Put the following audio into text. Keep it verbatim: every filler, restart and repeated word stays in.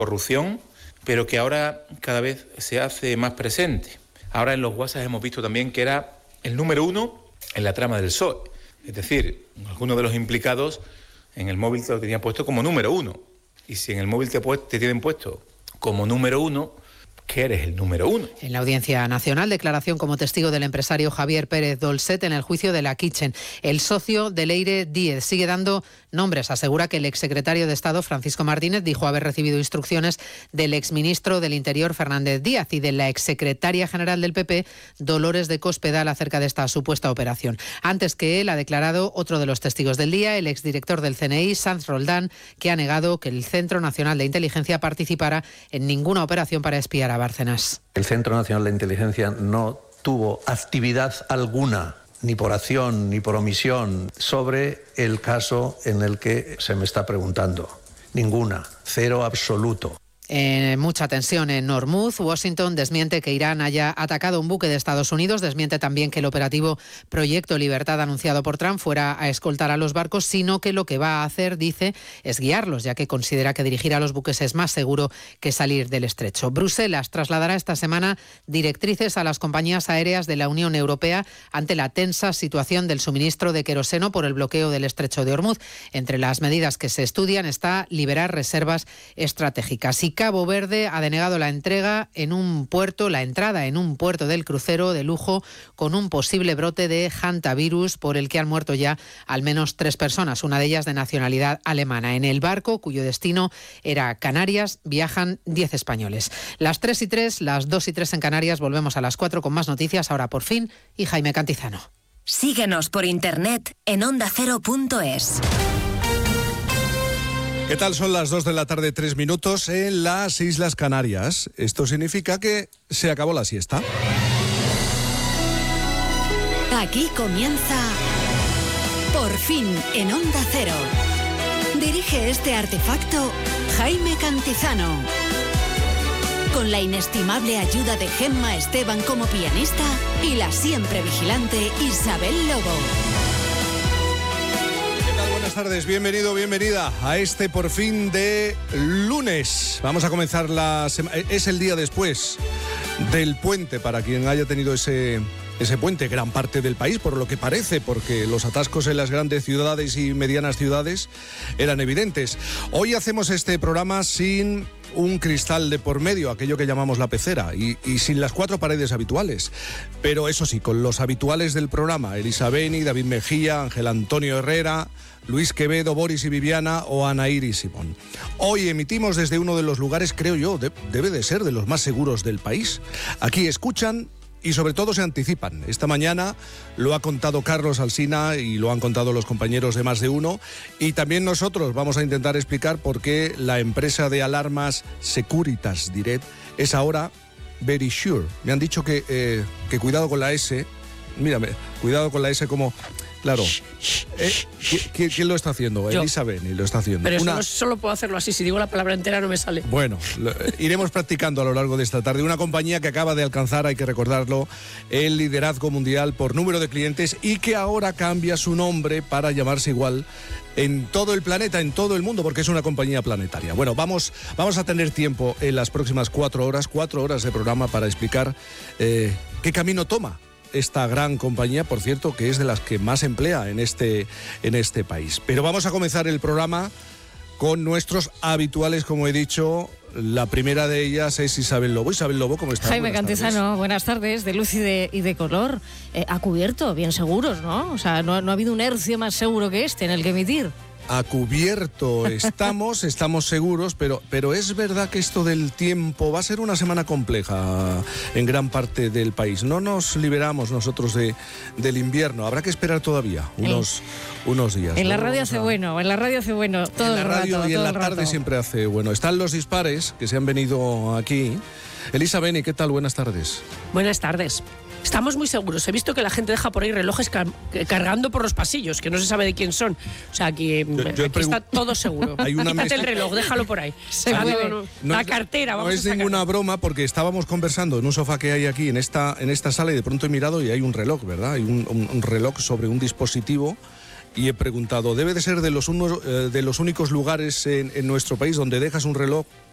corrupción, pero que ahora cada vez se hace más presente. Ahora en los WhatsApp hemos visto también que era el número uno en la trama del P S O E. Es decir, algunos de los implicados en el móvil te lo tenían puesto como número uno. Y si en el móvil te, te tienen puesto como número uno, que eres el número uno. En la Audiencia Nacional, declaración como testigo del empresario Javier Pérez Dolcet en el juicio de la Kitchen. El socio de Leire Díez sigue dando nombres. Asegura que el exsecretario de Estado, Francisco Martínez, dijo haber recibido instrucciones del exministro del Interior, Fernández Díaz, y de la exsecretaria general del P P, Dolores de Cospedal, acerca de esta supuesta operación. Antes que él, ha declarado otro de los testigos del día, el exdirector del C N I, Sanz Roldán, que ha negado que el Centro Nacional de Inteligencia participara en ninguna operación para espiar a Bárcenas. El Centro Nacional de Inteligencia no tuvo actividad alguna, ni por acción ni por omisión, sobre el caso en el que se me está preguntando. Ninguna, cero absoluto. Eh, mucha tensión en Hormuz. Washington desmiente que Irán haya atacado un buque de Estados Unidos, desmiente también que el operativo Proyecto Libertad anunciado por Trump fuera a escoltar a los barcos, sino que lo que va a hacer, dice, es guiarlos, ya que considera que dirigir a los buques es más seguro que salir del estrecho. Bruselas trasladará esta semana directrices a las compañías aéreas de la Unión Europea ante la tensa situación del suministro de queroseno por el bloqueo del estrecho de Hormuz. Entre las medidas que se estudian está liberar reservas estratégicas. Y Cabo Verde ha denegado la entrega en un puerto, la entrada en un puerto del crucero de lujo con un posible brote de hantavirus por el que han muerto ya al menos tres personas, una de ellas de nacionalidad alemana. En el barco, cuyo destino era Canarias, viajan diez españoles. Las tres y tres, las dos y tres en Canarias, volvemos a las cuatro con más noticias, ahora por fin, y Jaime Cantizano. Síguenos por internet en onda cero punto es. ¿Qué tal? Son las dos de la tarde, tres minutos en las Islas Canarias. Esto significa que se acabó la siesta. Aquí comienza Por fin en Onda Cero. Dirige este artefacto Jaime Cantizano. Con la inestimable ayuda de Gemma Esteban como pianista y la siempre vigilante Isabel Lobo. Buenas tardes, bienvenido, bienvenida a este Por fin de lunes. Vamos a comenzar la semana. Es el día después del puente para quien haya tenido ese, ese puente, gran parte del país, por lo que parece, porque los atascos en las grandes ciudades y medianas ciudades eran evidentes. Hoy hacemos este programa sin un cristal de por medio, aquello que llamamos la pecera, y, y sin las cuatro paredes habituales. Pero eso sí, con los habituales del programa, Elisa Beni, David Mejía, Ángel Antonio Herrera, Luis Quevedo, Boris y Viviana o Ana Iris Simón. Hoy emitimos desde uno de los lugares, creo yo, de, debe de ser de los más seguros del país. Aquí escuchan y sobre todo se anticipan. Esta mañana lo ha contado Carlos Alsina y lo han contado los compañeros de Más de Uno, y también nosotros vamos a intentar explicar por qué la empresa de alarmas Securitas Direct es ahora Verisure. Me han dicho que, eh, que cuidado con la S. Mírame, cuidado con la S como... Claro. Eh, ¿quién, ¿Quién lo está haciendo? Yo. Elisa Beni lo está haciendo. Pero Una... eso no solo puedo hacerlo así. Si digo la palabra entera no me sale. Bueno, lo, iremos practicando a lo largo de esta tarde. Una compañía que acaba de alcanzar, hay que recordarlo, el liderazgo mundial por número de clientes y que ahora cambia su nombre para llamarse igual en todo el planeta, en todo el mundo, porque es una compañía planetaria. Bueno, vamos, vamos a tener tiempo en las próximas cuatro horas, cuatro horas de programa para explicar eh, qué camino toma esta gran compañía, por cierto, que es de las que más emplea en este, en este país. Pero vamos a comenzar el programa con nuestros habituales, como he dicho. La primera de ellas es Isabel Lobo. Isabel Lobo, ¿cómo estás? Jaime Cantizano, buenas tardes, de luz y de, y de color. Eh, a cubierto, bien seguros, ¿no? O sea, no, no ha habido un hercio más seguro que este en el que emitir. A cubierto estamos, estamos seguros, pero, pero es verdad que esto del tiempo va a ser una semana compleja en gran parte del país. No nos liberamos nosotros de, del invierno, habrá que esperar todavía unos, eh, unos días. En ¿no? la radio hace a... bueno, en la radio hace bueno todo en la el radio rato, y todo en la el tarde rato. Siempre hace bueno. Están los dispares que se han venido aquí. Elisa Beni, ¿qué tal? Buenas tardes. Buenas tardes. Estamos muy seguros. He visto que la gente deja por ahí relojes car- cargando por los pasillos, que no se sabe de quién son. O sea, aquí, yo, yo aquí pregu- está todo seguro. Hay una Quítate mesa... el reloj, déjalo por ahí. Se ah, puede. no, no. No la es, cartera, vamos no a es sacar. ninguna broma, porque estábamos conversando en un sofá que hay aquí, en esta, en esta sala, y de pronto he mirado y hay un reloj, ¿verdad? Hay un, un, un reloj sobre un dispositivo. Y he preguntado, ¿debe de ser de los, uno, eh, de los únicos lugares en, en nuestro país donde dejas un reloj